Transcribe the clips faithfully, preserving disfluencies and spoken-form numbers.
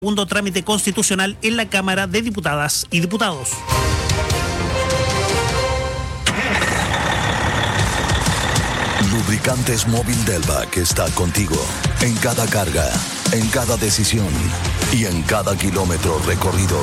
segundo trámite constitucional en la Cámara de Diputadas y Diputados. Lubricantes Móvil Delvac está contigo en cada carga, en cada decisión y en cada kilómetro recorrido.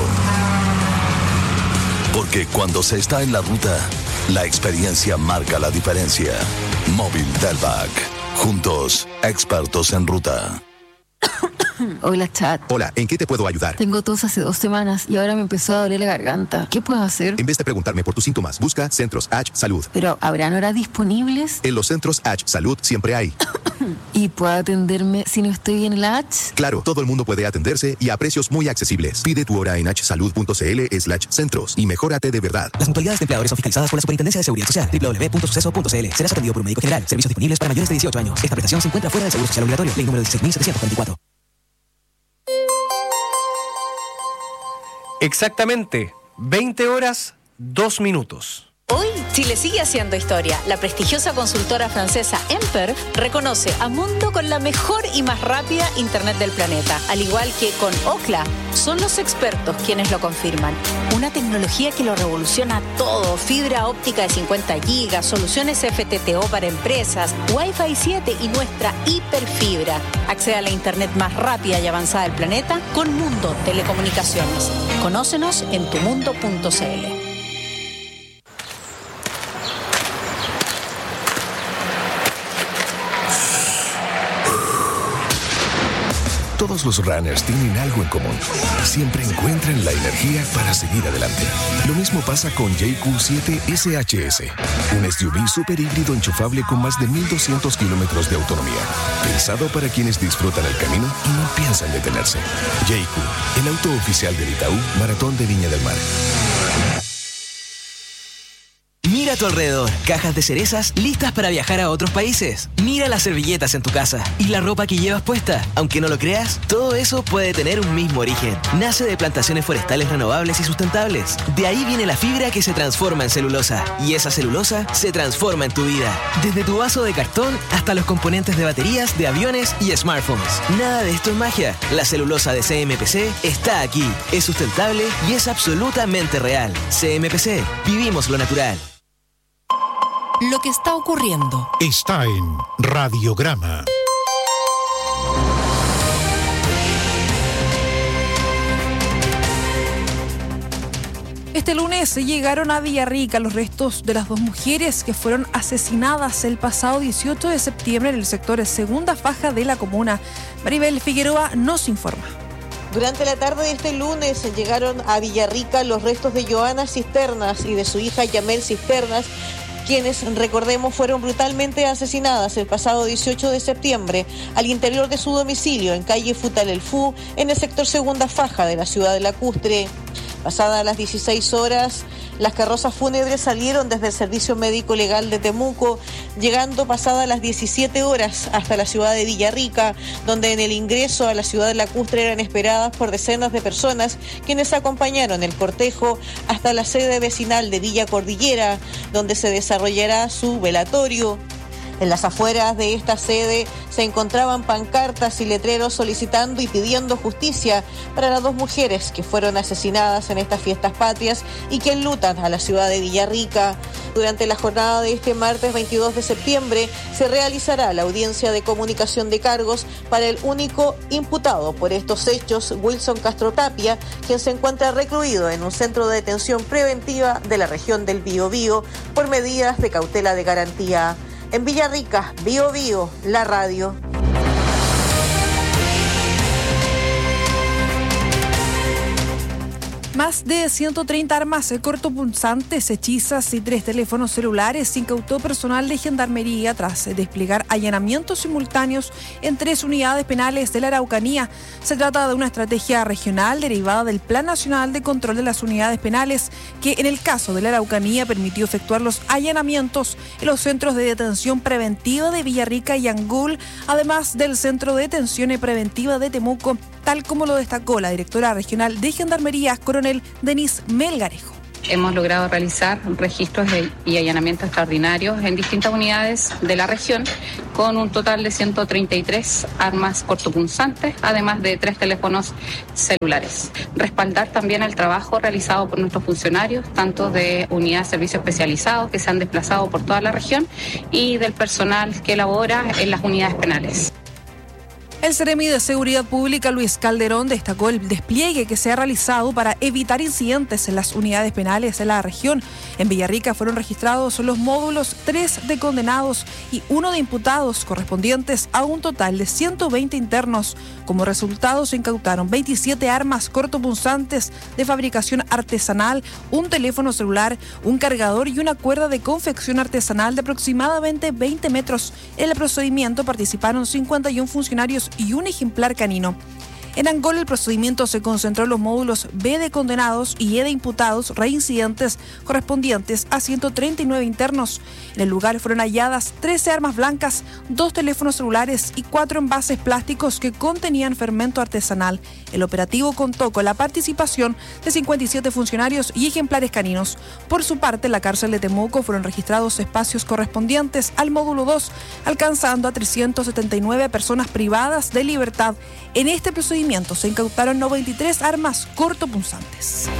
Porque cuando se está en la ruta, la experiencia marca la diferencia. Móvil Delvac. Juntos, expertos en ruta. Hola, chat. Hola, ¿en qué te puedo ayudar? Tengo tos hace dos semanas y ahora me empezó a doler la garganta. ¿Qué puedo hacer? En vez de preguntarme por tus síntomas, busca Centros H Salud. Pero, ¿habrán horas disponibles? En los Centros H Salud siempre hay. ¿Y puedo atenderme si no estoy en la H? Claro, todo el mundo puede atenderse y a precios muy accesibles. Pide tu hora en hsalud.cl slash centros y mejórate de verdad. Las mutualidades de empleadores son fiscalizadas por la Superintendencia de Seguridad Social. doble u doble u doble u punto suceso punto c l. Serás atendido por un médico general. Servicios disponibles para mayores de dieciocho años. Esta prestación se encuentra fuera del Seguro Social Obligatorio. Ley número dieciséis mil setecientos cuarenta y cuatro. Exactamente, veinte horas, dos minutos. Hoy, Chile sigue haciendo historia. La prestigiosa consultora francesa Emper reconoce a Mundo con la mejor y más rápida Internet del planeta. Al igual que con Ookla, son los expertos quienes lo confirman. Una tecnología que lo revoluciona todo. Fibra óptica de cincuenta gigas, soluciones F T T O para empresas, Wi-Fi siete y nuestra hiperfibra. Accede a la Internet más rápida y avanzada del planeta con Mundo Telecomunicaciones. Conócenos en tumundo punto c l. Todos los runners tienen algo en común. Siempre encuentran la energía para seguir adelante. Lo mismo pasa con J Q siete S H S, un S U V super híbrido enchufable con más de mil doscientos kilómetros de autonomía. Pensado para quienes disfrutan el camino y no piensan detenerse. J Q, el auto oficial del Itaú Maratón de Viña del Mar. Mira a tu alrededor, cajas de cerezas listas para viajar a otros países. Mira las servilletas en tu casa y la ropa que llevas puesta. Aunque no lo creas, todo eso puede tener un mismo origen. Nace de plantaciones forestales renovables y sustentables. De ahí viene la fibra que se transforma en celulosa. Y esa celulosa se transforma en tu vida. Desde tu vaso de cartón hasta los componentes de baterías, de aviones y smartphones. Nada de esto es magia. La celulosa de C M P C está aquí. Es sustentable y es absolutamente real. C M P C. Vivimos lo natural. Lo que está ocurriendo está en Radiograma. Este lunes llegaron a Villarrica los restos de las dos mujeres que fueron asesinadas el pasado dieciocho de septiembre en el sector Segunda Faja de la comuna. Maribel Figueroa nos informa. Durante la tarde de este lunes llegaron a Villarrica los restos de Joana Cisternas y de su hija Yamel Cisternas, quienes, recordemos, fueron brutalmente asesinadas el pasado dieciocho de septiembre al interior de su domicilio en calle Futalelfú, en el sector Segunda Faja de la ciudad de Lacustre. Pasadas las dieciséis horas, las carrozas fúnebres salieron desde el Servicio Médico Legal de Temuco, llegando pasadas las diecisiete horas hasta la ciudad de Villarrica, donde en el ingreso a la ciudad de Lacustre eran esperadas por decenas de personas quienes acompañaron el cortejo hasta la sede vecinal de Villa Cordillera, donde se desarrollará su velatorio. En las afueras de esta sede se encontraban pancartas y letreros solicitando y pidiendo justicia para las dos mujeres que fueron asesinadas en estas fiestas patrias y que enlutan a la ciudad de Villarrica. Durante la jornada de este martes veintidós de septiembre se realizará la audiencia de comunicación de cargos para el único imputado por estos hechos, Wilson Castro Tapia, quien se encuentra recluido en un centro de detención preventiva de la región del Biobío por medidas de cautela de garantía. En Villarrica, Bío Bío, la radio. Más de ciento treinta armas cortopunzantes, hechizas y tres teléfonos celulares incautó personal de Gendarmería tras desplegar allanamientos simultáneos en tres unidades penales de la Araucanía. Se trata de una estrategia regional derivada del Plan Nacional de Control de las Unidades Penales, que en el caso de la Araucanía permitió efectuar los allanamientos en los centros de detención preventiva de Villarrica y Angul, además del Centro de Detención Preventiva de Temuco, tal como lo destacó la directora regional de Gendarmería, coronel Denise Melgarejo. hemos logrado realizar registros y allanamientos extraordinarios en distintas unidades de la región, con un total de ciento treinta y tres armas cortopunzantes, además de tres teléfonos celulares. Respaldar también el trabajo realizado por nuestros funcionarios, tanto de unidades de servicios especializados que se han desplazado por toda la región y del personal que labora en las unidades penales. El Seremi de Seguridad Pública, Luis Calderón, destacó el despliegue que se ha realizado para evitar incidentes en las unidades penales de la región. En Villarrica fueron registrados los módulos tres de condenados y uno de imputados, correspondientes a un total de ciento veinte internos. Como resultado, se incautaron veintisiete armas cortopunzantes de fabricación artesanal, un teléfono celular, un cargador y una cuerda de confección artesanal de aproximadamente veinte metros. En el procedimiento participaron cincuenta y uno funcionarios y un ejemplar canino. En Angola, el procedimiento se concentró en los módulos B de condenados y E de imputados reincidentes correspondientes a ciento treinta y nueve internos. En el lugar fueron halladas trece armas blancas, dos teléfonos celulares y cuatro envases plásticos que contenían fermento artesanal. El operativo contó con la participación de cincuenta y siete funcionarios y ejemplares caninos. Por su parte, en la cárcel de Temuco fueron registrados espacios correspondientes al módulo dos, alcanzando a trescientas setenta y nueve personas privadas de libertad. En este procedimiento se incautaron noventa y tres armas cortopunzantes.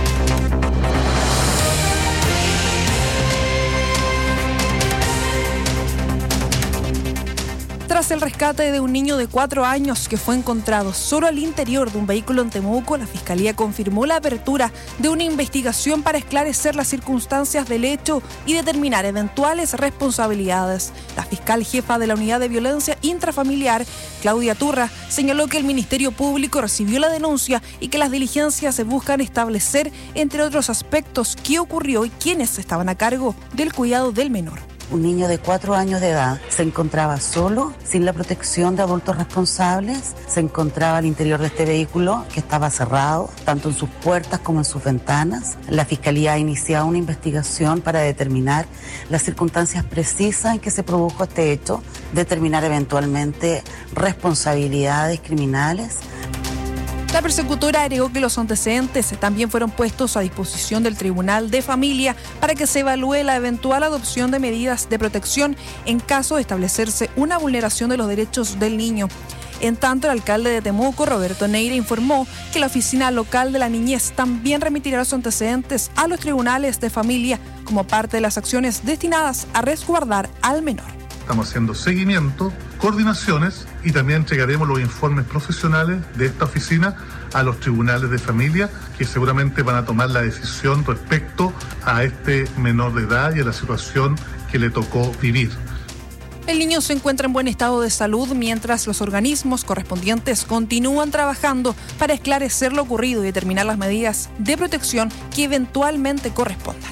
Tras el rescate de un niño de cuatro años que fue encontrado solo al interior de un vehículo en Temuco, la Fiscalía confirmó la apertura de una investigación para esclarecer las circunstancias del hecho y determinar eventuales responsabilidades. La fiscal jefa de la Unidad de Violencia Intrafamiliar, Claudia Turra, señaló que el Ministerio Público recibió la denuncia y que las diligencias se buscan establecer, entre otros aspectos, qué ocurrió y quiénes estaban a cargo del cuidado del menor. Un niño de cuatro años de edad se encontraba solo, sin la protección de adultos responsables. Se encontraba al interior de este vehículo que estaba cerrado, tanto en sus puertas como en sus ventanas. La Fiscalía ha iniciado una investigación para determinar las circunstancias precisas en que se produjo este hecho, determinar eventualmente responsabilidades criminales. La persecutora agregó que los antecedentes también fueron puestos a disposición del Tribunal de Familia para que se evalúe la eventual adopción de medidas de protección en caso de establecerse una vulneración de los derechos del niño. En tanto, el alcalde de Temuco, Roberto Neira, informó que la Oficina Local de la Niñez también remitirá los antecedentes a los tribunales de familia como parte de las acciones destinadas a resguardar al menor. Estamos haciendo seguimiento, coordinaciones y también entregaremos los informes profesionales de esta oficina a los tribunales de familia, que seguramente van a tomar la decisión respecto a este menor de edad y a la situación que le tocó vivir. El niño se encuentra en buen estado de salud mientras los organismos correspondientes continúan trabajando para esclarecer lo ocurrido y determinar las medidas de protección que eventualmente correspondan.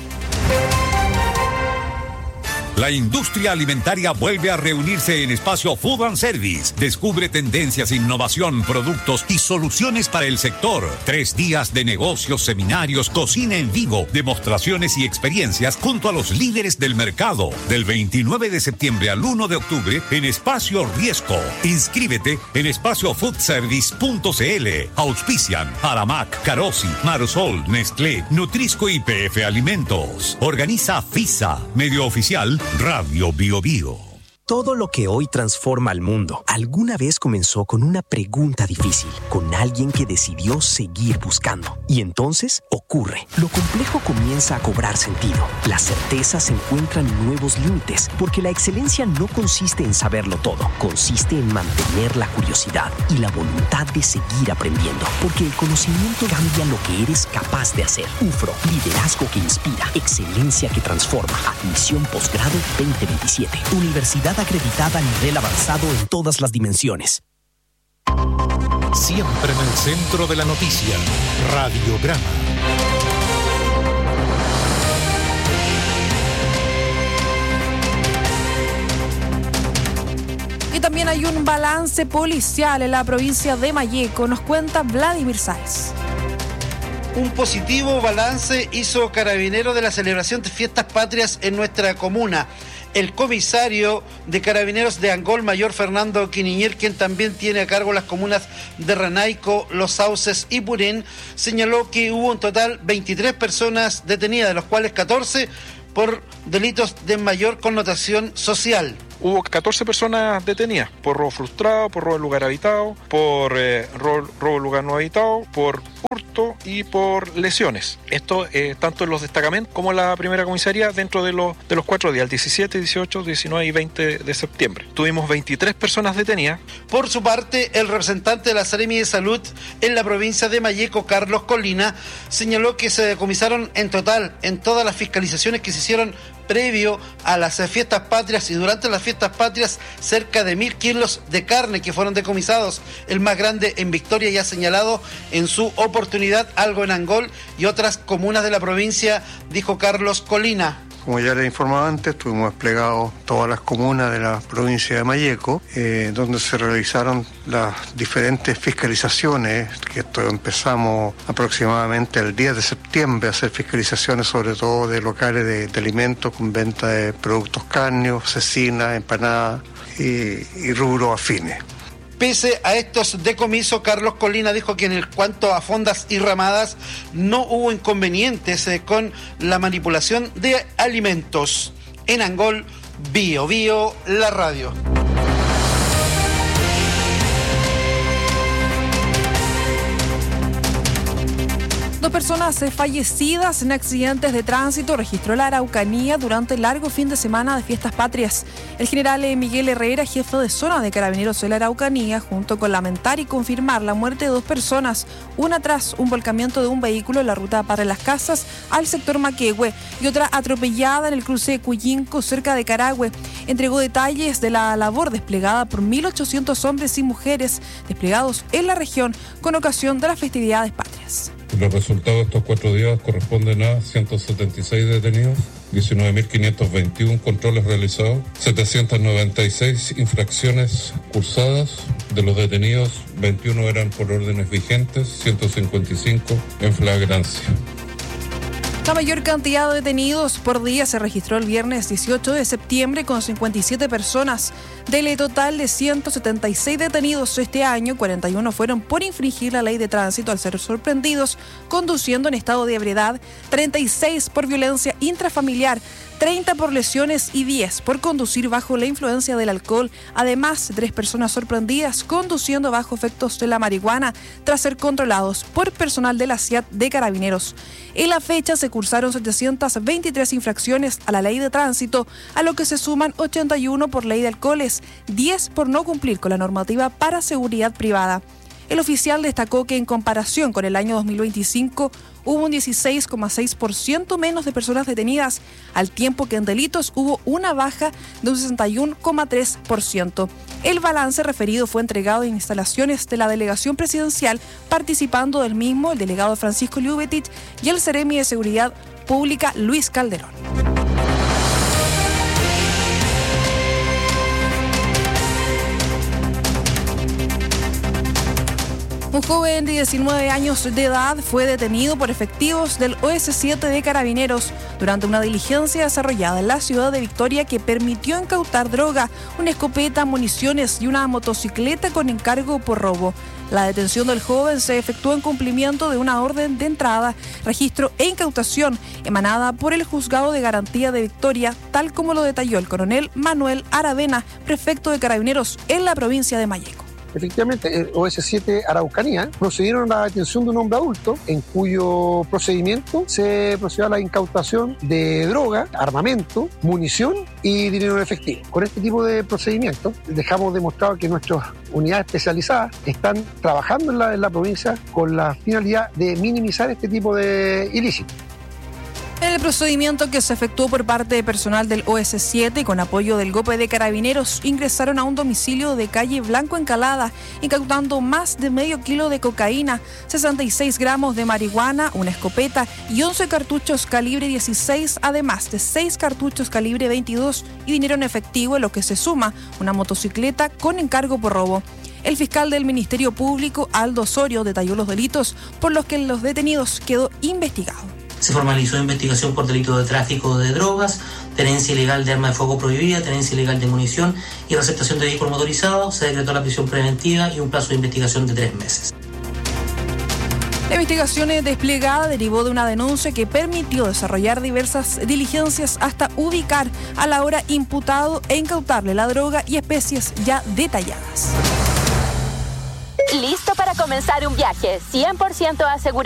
La industria alimentaria vuelve a reunirse en Espacio Food and Service. Descubre tendencias, innovación, productos y soluciones para el sector. Tres días de negocios, seminarios, cocina en vivo, demostraciones y experiencias junto a los líderes del mercado. Del veintinueve de septiembre al uno de octubre en Espacio Riesco. Inscríbete en espacio food service punto c l. Auspician Aramac, Carosi, Marsol, Nestlé, Nutrisco y P F Alimentos. Organiza FISA, medio oficial Radio Bio Bio. Todo lo que hoy transforma al mundo alguna vez comenzó con una pregunta difícil, con alguien que decidió seguir buscando. Y entonces ocurre. Lo complejo comienza a cobrar sentido. Las certezas encuentran nuevos límites, porque la excelencia no consiste en saberlo todo, consiste en mantener la curiosidad y la voluntad de seguir aprendiendo, porque el conocimiento cambia lo que eres capaz de hacer. U F R O, liderazgo que inspira, excelencia que transforma. Admisión posgrado veinte veintisiete. Universidad acreditada a nivel avanzado en todas las dimensiones. Siempre en el centro de la noticia, Radiograma. Y también hay un balance policial en la provincia de Malleco, nos cuenta Vladimir Sáez. Un positivo balance hizo Carabineros de la celebración de fiestas patrias en nuestra comuna. el comisario de Carabineros de Angol, mayor Fernando Quiniñer, quien también tiene a cargo las comunas de Renaico, Los Sauces y Purín, señaló que hubo en total veintitrés personas detenidas, de los cuales catorce por delitos de mayor connotación social. Hubo catorce personas detenidas por robo frustrado, por robo en lugar habitado, por eh, robo, robo en lugar no habitado, por hurto y por lesiones. Esto eh, tanto en los destacamentos como en la primera comisaría dentro de los, de los cuatro días, el diecisiete, dieciocho, diecinueve y veinte de septiembre. Tuvimos veintitrés personas detenidas. Por su parte, el representante de la Seremi de Salud en la provincia de Malleco, Carlos Colina, señaló que se decomisaron en total en todas las fiscalizaciones que se hicieron previo a las fiestas patrias y durante las fiestas patrias cerca de mil kilos de carne que fueron decomisados, el más grande en Victoria, y ha señalado en su oportunidad algo en Angol y otras comunas de la provincia, dijo Carlos Colina. Como ya les informaba antes, tuvimos desplegados todas las comunas de la provincia de Malleco, eh, donde se realizaron las diferentes fiscalizaciones, que esto empezamos aproximadamente el diez de septiembre a hacer fiscalizaciones sobre todo de locales de, de alimentos con venta de productos cárneos, cecina, empanadas y, y rubros afines. Pese a estos decomisos, Carlos Colina dijo que en cuanto a fondas y ramadas no hubo inconvenientes eh, con la manipulación de alimentos. En Angol, Bio Bio, la radio. Dos personas fallecidas en accidentes de tránsito registró la Araucanía durante el largo fin de semana de fiestas patrias. El general Miguel Herrera, jefe de zona de Carabineros de la Araucanía, junto con lamentar y confirmar la muerte de dos personas, una tras un volcamiento de un vehículo en la ruta para Las Casas al sector Maquehue y otra atropellada en el cruce de Cuyinco cerca de Carahue, entregó detalles de la labor desplegada por mil ochocientos hombres y mujeres desplegados en la región con ocasión de las festividades patrias. Los resultados de estos cuatro días corresponden a ciento setenta y seis detenidos, diecinueve mil quinientos veintiuno controles realizados, setecientas noventa y seis infracciones cursadas. De los detenidos, veintiuno eran por órdenes vigentes, ciento cincuenta y cinco en flagrancia. La mayor cantidad de detenidos por día se registró el viernes dieciocho de septiembre con cincuenta y siete personas. Del total de ciento setenta y seis detenidos este año, cuarenta y uno fueron por infringir la ley de tránsito al ser sorprendidos conduciendo en estado de ebriedad, treinta y seis por violencia intrafamiliar, treinta por lesiones y diez por conducir bajo la influencia del alcohol. Además, tres personas sorprendidas conduciendo bajo efectos de la marihuana tras ser controlados por personal de la C I A T de Carabineros. En la fecha se cursaron setecientas veintitrés infracciones a la ley de tránsito, a lo que se suman ochenta y uno por ley de alcoholes, diez por no cumplir con la normativa para seguridad privada. El oficial destacó que en comparación con el año dos mil veinticinco hubo un dieciséis coma seis por ciento menos de personas detenidas, al tiempo que en delitos hubo una baja de un sesenta y uno coma tres por ciento. El balance referido fue entregado en instalaciones de la delegación presidencial, participando del mismo el delegado Francisco Liubetich y el Seremi de Seguridad Pública Luis Calderón. Un joven de diecinueve años de edad fue detenido por efectivos del O S siete de Carabineros durante una diligencia desarrollada en la ciudad de Victoria que permitió incautar droga, una escopeta, municiones y una motocicleta con encargo por robo. La detención del joven se efectuó en cumplimiento de una orden de entrada, registro e incautación emanada por el Juzgado de Garantía de Victoria, tal como lo detalló el coronel Manuel Aravena, prefecto de Carabineros en la provincia de Malleco. Efectivamente, el O S siete Araucanía procedieron a la detención de un hombre adulto en cuyo procedimiento se procedió a la incautación de droga, armamento, munición y dinero en efectivo. Con este tipo de procedimientos dejamos demostrado que nuestras unidades especializadas están trabajando en la, en la provincia con la finalidad de minimizar este tipo de ilícitos. En el procedimiento que se efectuó por parte de personal del O S siete y con apoyo del GOPE de Carabineros, ingresaron a un domicilio de calle Blanco Encalada, incautando más de medio kilo de cocaína, sesenta y seis gramos de marihuana, una escopeta y once cartuchos calibre dieciséis, además de seis cartuchos calibre veintidós y dinero en efectivo, en lo que se suma una motocicleta con encargo por robo. El fiscal del Ministerio Público, Aldo Osorio, detalló los delitos por los que los detenidos quedó investigado. Se formalizó investigación por delito de tráfico de drogas, tenencia ilegal de arma de fuego prohibida, tenencia ilegal de munición y receptación de vehículo motorizado. Se decretó la prisión preventiva y un plazo de investigación de tres meses. La investigación desplegada derivó de una denuncia que permitió desarrollar diversas diligencias hasta ubicar al ahora imputado e incautarle la droga y especies ya detalladas. ¿Listo para comenzar un viaje cien por ciento asegurado?